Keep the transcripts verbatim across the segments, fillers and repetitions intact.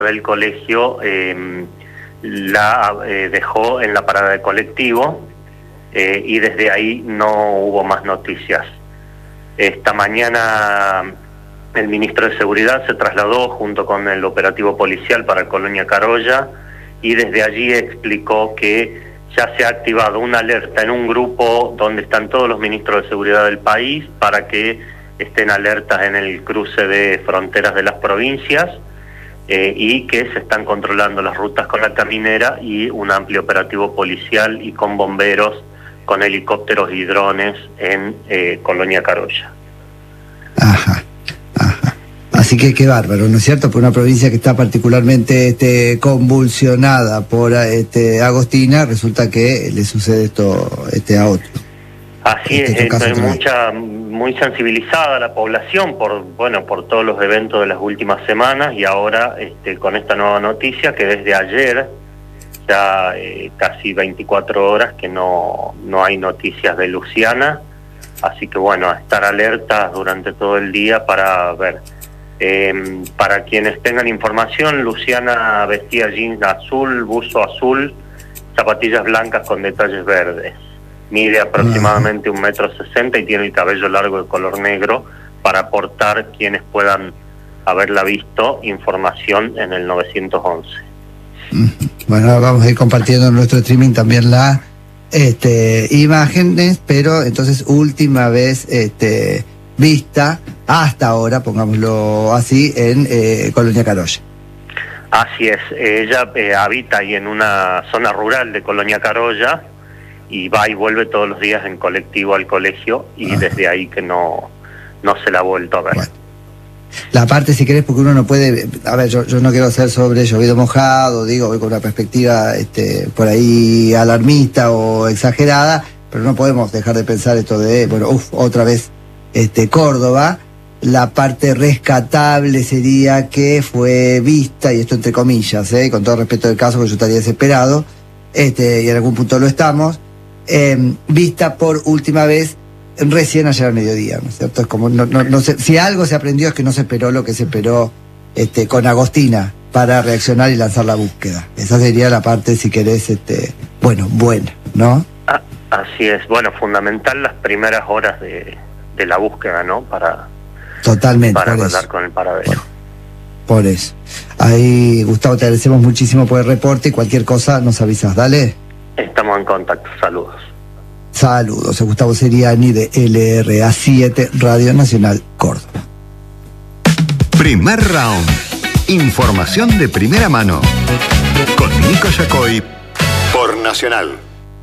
del colegio eh, la eh, dejó en la parada de colectivo eh, y desde ahí no hubo más noticias. Esta mañana el ministro de Seguridad se trasladó junto con el operativo policial para Colonia Carolla y desde allí explicó que ya se ha activado una alerta en un grupo donde están todos los ministros de Seguridad del país para que estén alertas en el cruce de fronteras de las provincias eh, y que se están controlando las rutas con la caminera y un amplio operativo policial y con bomberos, con helicópteros y drones en eh, Colonia Carolla. Ajá, ajá. Así que qué bárbaro, ¿no es cierto? Por una provincia que está particularmente este, convulsionada por este, Agostina, resulta que le sucede esto este, a otro. Así este, es, es mucha, muy sensibilizada la población por, bueno, por todos los eventos de las últimas semanas y ahora este, con esta nueva noticia que desde ayer ya eh, casi veinticuatro horas que no, no hay noticias de Luciana, así que bueno, a estar alertas durante todo el día para ver. Eh, para quienes tengan información, Luciana vestía jeans azul, buzo azul, zapatillas blancas con detalles verdes. Mide aproximadamente un metro sesenta y tiene el cabello largo de color negro para aportar quienes puedan haberla visto información en el nueve once. Bueno, vamos a ir compartiendo en nuestro streaming también las este, imágenes, pero entonces última vez este, vista hasta ahora, pongámoslo así, en eh, Colonia Carolla. Así es, ella eh, habita ahí en una zona rural de Colonia Carolla y va y vuelve todos los días en colectivo al colegio y Ajá. desde ahí que no, no se la ha vuelto a ver. Bueno. La parte, si querés, porque uno no puede, a ver, yo, yo no quiero hacer sobre llovido mojado, digo, con una perspectiva este, por ahí alarmista o exagerada, pero no podemos dejar de pensar esto de, bueno, uff, otra vez este, Córdoba. La parte rescatable sería que fue vista, y esto entre comillas, ¿eh? Con todo respeto del caso, porque yo estaría desesperado, este, y en algún punto lo estamos, eh, vista por última vez recién ayer al mediodía, ¿no es cierto? Es como, no, no, no sé, si algo se aprendió es que no se esperó lo que se esperó este, con Agostina para reaccionar y lanzar la búsqueda. Esa sería la parte, si querés, este, bueno, buena, ¿no? Ah, así es, bueno, fundamental las primeras horas de, de la búsqueda, ¿no? Para... Totalmente. Para hablar con el paradero. Por, por eso. Ahí, Gustavo, te agradecemos muchísimo por el reporte y cualquier cosa nos avisas, ¿dale? Estamos en contacto, saludos. Saludos, a Gustavo Seriani de L R A siete, Radio Nacional Córdoba. Primer round. Información de primera mano. Con Nico Yacoy por Nacional.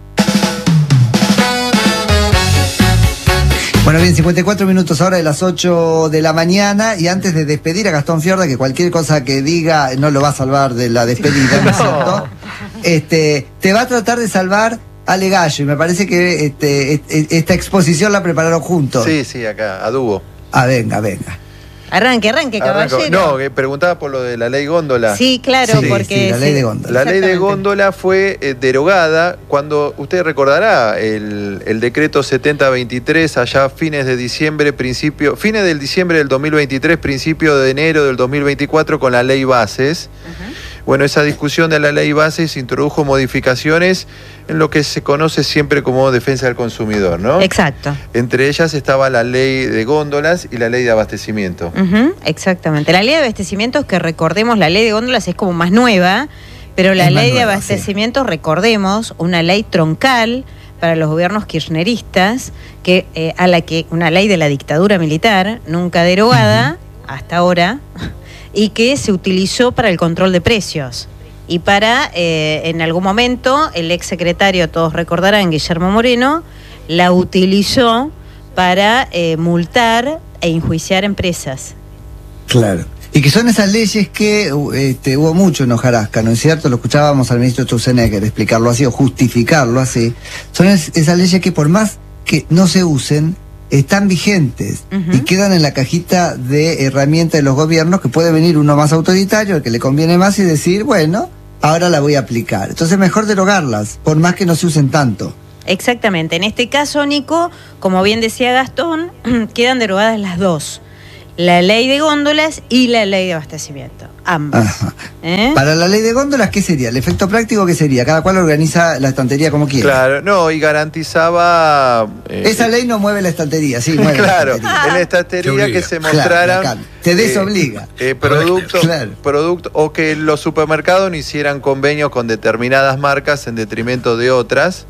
Bueno, bien, cincuenta y cuatro minutos ahora de las ocho de la mañana y antes de despedir a Gastón Fiorda, que cualquier cosa que diga no lo va a salvar de la despedida, ¿no es cierto? Este, te va a tratar de salvar Ale Gallo y me parece que este, esta exposición la prepararon juntos. Sí, sí, acá, a dúo. Ah, venga, venga. Arranque, arranque, caballero. No, que preguntaba por lo de la ley góndola. Sí, claro, sí, porque... Sí, la ley de góndola. La ley de góndola fue eh, derogada cuando, usted recordará, el, el decreto setenta veintitrés, allá a fines de diciembre, principio, fines del diciembre del dos mil veintitrés, principio de enero del dos mil veinticuatro, con la ley bases. Uh-huh. Bueno, esa discusión de la ley bases introdujo modificaciones en lo que se conoce siempre como defensa del consumidor, ¿no? Exacto. Entre ellas estaba la ley de góndolas y la ley de abastecimiento. Uh-huh, exactamente. La ley de abastecimientos, que recordemos, la ley de góndolas es como más nueva, pero la es ley nueva, de abastecimientos, sí. Recordemos, una ley troncal para los gobiernos kirchneristas, que eh, a la que una ley de la dictadura militar, nunca derogada, uh-huh. hasta ahora, y que se utilizó para el control de precios. Y para, eh, en algún momento, el ex secretario, todos recordarán, Guillermo Moreno, la utilizó para eh, multar e enjuiciar empresas. Claro. Y que son esas leyes que este, hubo mucho en Hojarasca, ¿no es cierto? Lo escuchábamos al ministro Sturzenegger explicarlo así o justificarlo así. Son es, esas leyes que por más que no se usen, están vigentes uh-huh. y quedan en la cajita de herramientas de los gobiernos, que puede venir uno más autoritario, el que le conviene más, y decir, bueno, ahora la voy a aplicar. Entonces mejor derogarlas, por más que no se usen tanto. Exactamente. En este caso, Nico, como bien decía Gastón, quedan derogadas las dos. la ley de góndolas y la ley de abastecimiento. Ambas. ¿Eh? Para la ley de góndolas, ¿qué sería? ¿El efecto práctico qué sería? Cada cual organiza la estantería como quiere. Claro, no, y garantizaba... Eh, Esa ley no mueve la estantería, sí, mueve claro, la estantería. en la estantería que se mostraran... Claro, te desobliga. Eh, eh, productos, claro. producto, o que los supermercados no hicieran convenios con determinadas marcas en detrimento de otras.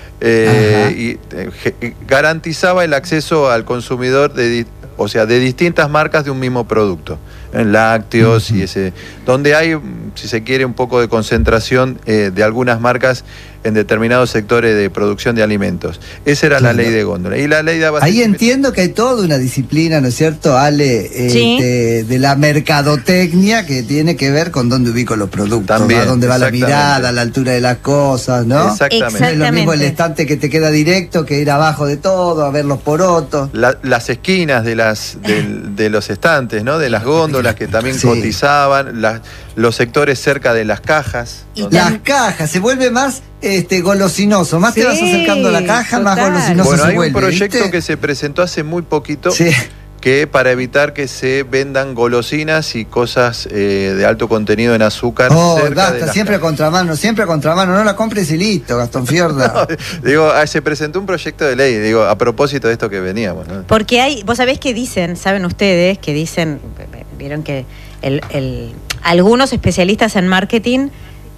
Eh, y eh, garantizaba el acceso al consumidor de, o sea, de distintas marcas de un mismo producto, en lácteos uh-huh. y ese, donde hay, si se quiere, un poco de concentración eh, de algunas marcas en determinados sectores de producción de alimentos. Esa era claro. la ley de góndola. Y la ley de abastecimiento. Ahí entiendo que hay toda una disciplina, ¿no es cierto, Ale, eh, sí. de, de la mercadotecnia que tiene que ver con dónde ubico los productos, También, a dónde va la mirada, la altura de las cosas, ¿no? Exactamente. No es lo mismo el estante que te queda directo que ir abajo de todo, a ver los porotos. La, las esquinas de las de, de los estantes, ¿no? De las góndolas que también sí. cotizaban, la, los sectores cerca de las cajas. Y las cajas, se vuelve más este golosinoso, más sí, te vas acercando a la caja, total. Más golosinoso bueno, se hay vuelve. Un proyecto ¿viste? Que se presentó hace muy poquito, sí. que para evitar que se vendan golosinas y cosas eh, de alto contenido en azúcar. Oh, cerca basta, de las siempre a cajas. contramano, siempre a contramano, no la compres y listo, Gastón Fiorda. No, digo, se presentó un proyecto de ley, digo, a propósito de esto que veníamos, ¿no? Porque hay, vos sabés que dicen, saben ustedes, que dicen, vieron que el, el, algunos especialistas en marketing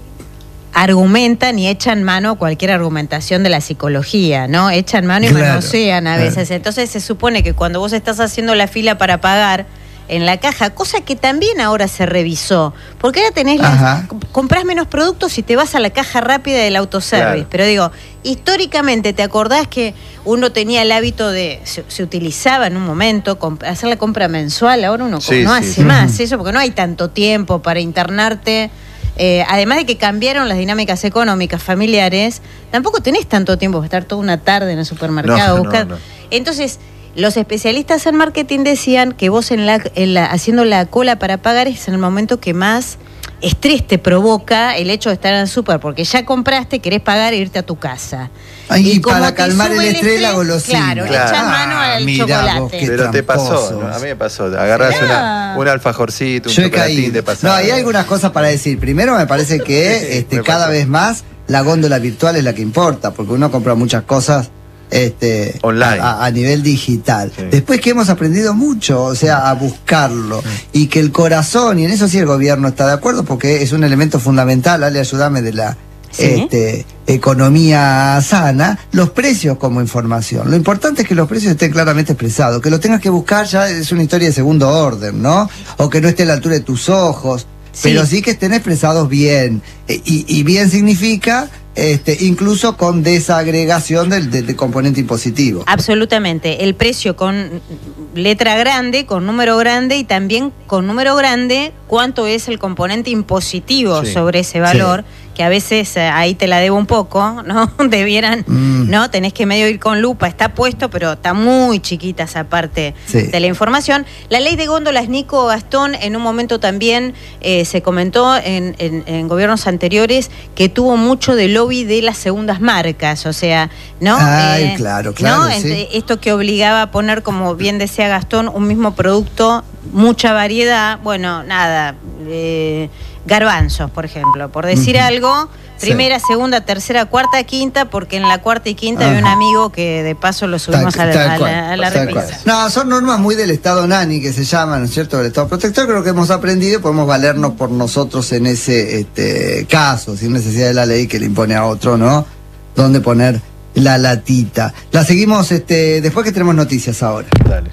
argumentan y echan mano a cualquier argumentación de la psicología, ¿no? Echan mano y claro, manosean a veces. Claro. Entonces se supone que cuando vos estás haciendo la fila para pagar en la caja, cosa que también ahora se revisó, porque ahora tenés las, comprás menos productos y te vas a la caja rápida del autoservice. Claro. Pero digo, históricamente, ¿te acordás que uno tenía el hábito de, se, se utilizaba en un momento, hacer la compra mensual? Ahora uno sí, no sí, hace sí. más eso, porque no hay tanto tiempo para internarte. Eh, además de que cambiaron las dinámicas económicas familiares, tampoco tenés tanto tiempo para estar toda una tarde en el supermercado. No, buscar. No, no. Entonces, los especialistas en marketing decían que vos en la, en la, haciendo la cola para pagar es en el momento que más estrés te provoca el hecho de estar en el súper, porque ya compraste, querés pagar e irte a tu casa. Ay, y para calmar el estrés, estrés, la golosina. Claro, claro. le echas mano al Mirá chocolate. Vos, pero te pasó, ¿no? A mí me pasó. Agarrás una, un alfajorcito, un Yo chocolatín, te pasó. No, hay algunas cosas para decir. Primero, me parece que este, me cada vez más la góndola virtual es la que importa, porque uno compra muchas cosas este online a, a nivel digital. Sí. Después que hemos aprendido mucho, o sea, a buscarlo, sí. y que el corazón, y en eso sí el gobierno está de acuerdo, porque es un elemento fundamental, Ale, ayúdame, de la ¿sí? este, economía sana, los precios como información. Lo importante es que los precios estén claramente expresados, que lo tengas que buscar ya es una historia de segundo orden, ¿no? O que no esté a la altura de tus ojos. Sí. Pero sí que estén expresados bien. Y, y bien significa este, incluso con desagregación del, del, del componente impositivo. Absolutamente. El precio con letra grande, con número grande, y también con número grande cuánto es el componente impositivo sí. sobre ese valor. Sí. Que a veces eh, ahí te la debo un poco, ¿no? Debieran, mm. ¿no? Tenés que medio ir con lupa, está puesto, pero está muy chiquita esa parte sí. de la información. La ley de góndolas, Nico, Gastón, en un momento también eh, se comentó en, en, en gobiernos anteriores que tuvo mucho de lobby de las segundas marcas, o sea, ¿no? Ay, eh, claro, claro, ¿no? sí. Esto que obligaba a poner, como bien decía Gastón, un mismo producto, mucha variedad, bueno, nada, eh, garbanzos, por ejemplo, por decir uh-huh. algo, primera, sí. segunda, tercera, cuarta, quinta, porque en la cuarta y quinta uh-huh. había un amigo que de paso lo subimos tal, a, la, a, la, a la repisa. No, son normas muy del Estado Nani que se llaman, ¿no es cierto? Del Estado Protector, creo que hemos aprendido y podemos valernos por nosotros en ese este, caso, sin necesidad de la ley que le impone a otro, ¿no? Dónde poner la latita. La seguimos este, después que tenemos noticias ahora. Dale.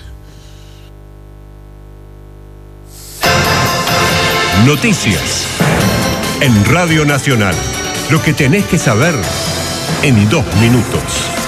Noticias en Radio Nacional. Lo que tenés que saber en dos minutos.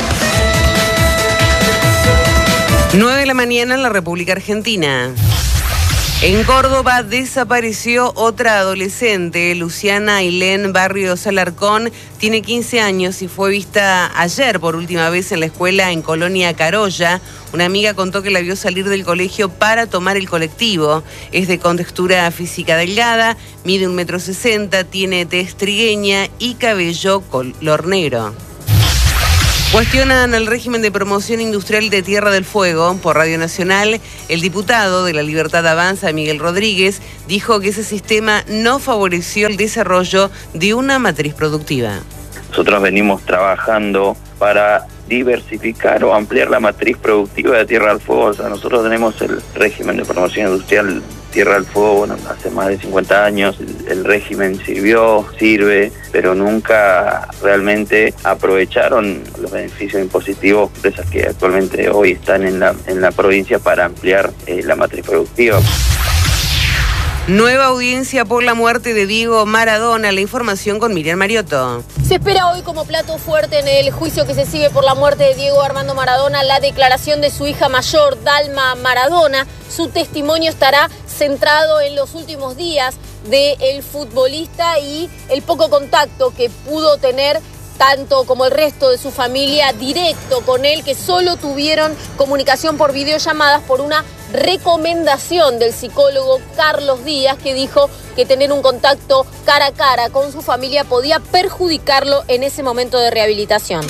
nueve de la mañana en la República Argentina. En Córdoba desapareció otra adolescente, Luciana Ailén Barrios Alarcón, tiene quince años y fue vista ayer por última vez en la escuela en Colonia Carolla. Una amiga contó que la vio salir del colegio para tomar el colectivo. Es de contextura física delgada, mide un metro sesenta, tiene tez trigueña y cabello color negro. Cuestionan el régimen de promoción industrial de Tierra del Fuego. Por Radio Nacional, el diputado de La Libertad Avanza, Miguel Rodríguez, dijo que ese sistema no favoreció el desarrollo de una matriz productiva. Nosotros venimos trabajando para diversificar o ampliar la matriz productiva de Tierra del Fuego. O sea, nosotros tenemos el régimen de promoción industrial Tierra del Fuego, bueno, hace más de cincuenta años. El, el régimen sirvió, sirve, pero nunca realmente aprovecharon los beneficios impositivos de empresas que actualmente hoy están en la, en la provincia para ampliar eh, la matriz productiva. Nueva audiencia por la muerte de Diego Maradona. La información con Miriam Mariotto. Se espera hoy como plato fuerte en el juicio que se sigue por la muerte de Diego Armando Maradona la declaración de su hija mayor, Dalma Maradona. Su testimonio estará centrado en los últimos días del futbolista y el poco contacto que pudo tener tanto como el resto de su familia directo con él, que solo tuvieron comunicación por videollamadas por una recomendación del psicólogo Carlos Díaz, que dijo que tener un contacto cara a cara con su familia podía perjudicarlo en ese momento de rehabilitación.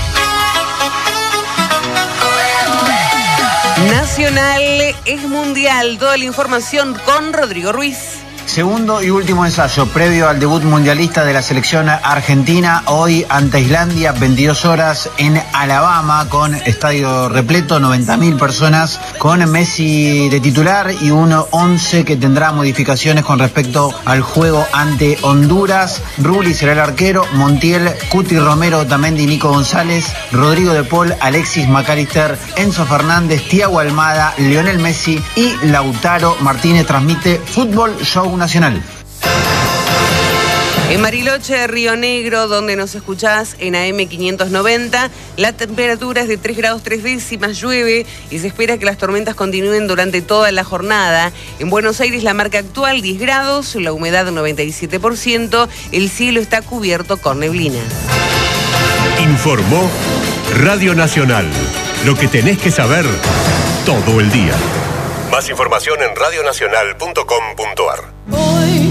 Nacional es mundial. Toda la información con Rodrigo Ruiz. Segundo y último ensayo previo al debut mundialista de la selección argentina, hoy ante Islandia, veintidós horas en Alabama, con estadio repleto, noventa mil personas, con Messi de titular y un once que tendrá modificaciones con respecto al juego ante Honduras. Rulli será el arquero, Montiel, Cuti Romero, Otamendi, Nico González, Rodrigo de Paul, Alexis McAllister, Enzo Fernández, Thiago Almada, Lionel Messi y Lautaro Martínez. Transmite Fútbol Show Nacional. En Bariloche, Río Negro, donde nos escuchás en A M quinientos noventa, la temperatura es de tres grados tres décimas, llueve y se espera que las tormentas continúen durante toda la jornada. En Buenos Aires, la marca actual diez grados, la humedad noventa y siete por ciento, el cielo está cubierto con neblina. Informó Radio Nacional. Lo que tenés que saber todo el día. Más información en radionacional punto com punto ar.